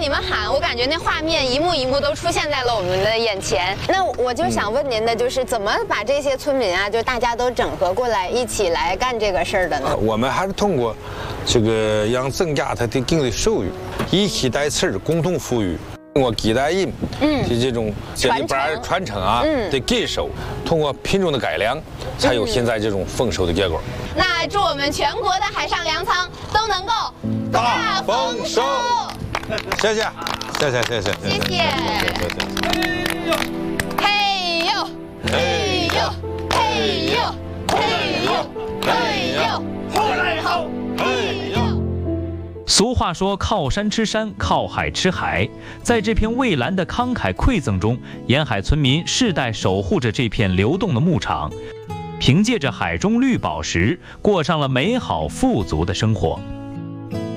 你们喊，我感觉那画面一幕一幕都出现在了我们的眼前。那我就想问您的，就是怎么把这些村民啊，就大家都整合过来，一起来干这个事儿的呢？ 我们还是通过这个让增加他的经济收入，一起带刺儿，共同富裕。通过几代人的这种传承啊的技术，通过品种的改良，才有现在这种丰收的结果。 那祝我们全国的海上粮仓都能够大丰收！ 谢谢，谢谢，谢谢， 谢谢。嘿呦，嘿呦，嘿呦，嘿呦，嘿呦，呼来吼，嘿呦。 俗话说靠山吃山，靠海吃海。在这片蔚蓝的慷慨馈赠中，沿海村民世代守护着这片流动的牧场，凭借着海中绿宝石，过上了美好富足的生活。